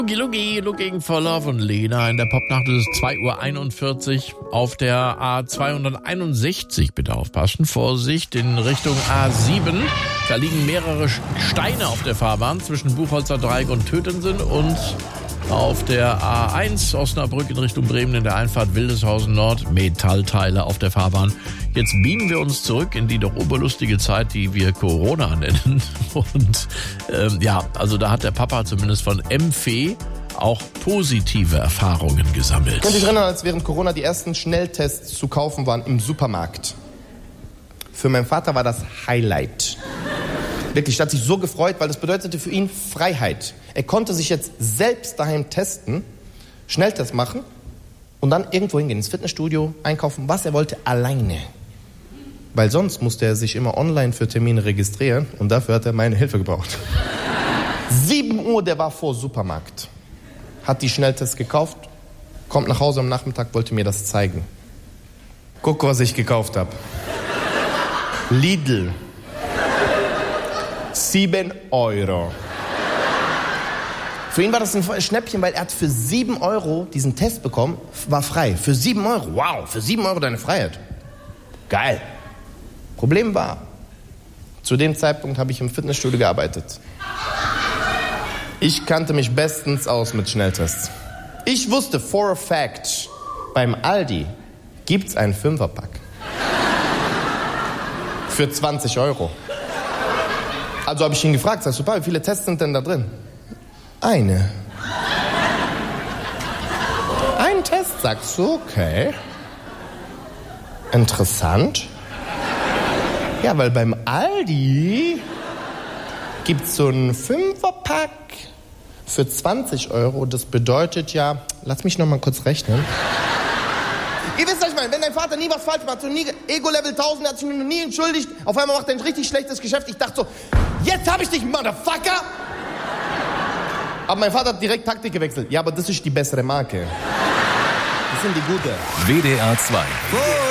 Looking for Love und Lena in der Popnacht ist es 2:41 Uhr auf der A261. Bitte aufpassen, Vorsicht in Richtung A7. Da liegen mehrere Steine auf der Fahrbahn zwischen Buchholzer Dreieck und Tötensen und auf der A1 Osnabrück in Richtung Bremen in der Einfahrt Wildeshausen Nord Metallteile auf der Fahrbahn. Jetzt beamen wir uns zurück in die doch oberlustige Zeit, die wir Corona nennen. Und also da hat der Papa zumindest von MFE auch positive Erfahrungen gesammelt. Könnt ihr euch erinnern, als während Corona die ersten Schnelltests zu kaufen waren im Supermarkt? Für meinen Vater war das Highlight. Wirklich, er hat sich so gefreut, weil das bedeutete für ihn Freiheit. Er konnte sich jetzt selbst daheim testen, Schnelltest machen und dann irgendwo hingehen, ins Fitnessstudio, einkaufen, was er wollte, alleine. Weil sonst musste er sich immer online für Termine registrieren und dafür hat er meine Hilfe gebraucht. 7 Uhr, der war vor Supermarkt. Hat die Schnelltests gekauft, kommt nach Hause am Nachmittag, wollte mir das zeigen. Guck, was ich gekauft habe. Lidl. 7 Euro. Für ihn war das ein Schnäppchen, weil er hat für 7 Euro diesen Test bekommen, war frei. Für 7 Euro, wow, für 7 Euro deine Freiheit. Geil. Problem war, zu dem Zeitpunkt habe ich im Fitnessstudio gearbeitet. Ich kannte mich bestens aus mit Schnelltests. Ich wusste for a fact, beim Aldi gibt's einen 5er-Pack. Für 20 Euro. Also habe ich ihn gefragt, sagst du, Papa, wie viele Tests sind denn da drin? Eine. Ein Test, sagst du, okay. Interessant. Ja, weil beim Aldi gibt's so einen 5er-Pack für 20 Euro. Das bedeutet ja, lass mich noch mal kurz rechnen. Ihr wisst, was ich meine, wenn dein Vater nie was falsch macht, so nie Ego-Level 1000, er hat sich noch nie entschuldigt, auf einmal macht er ein richtig schlechtes Geschäft. Ich dachte so, jetzt hab ich dich, Motherfucker! Aber mein Vater hat direkt Taktik gewechselt. Ja, aber das ist die bessere Marke. Das sind die gute. WDR 2.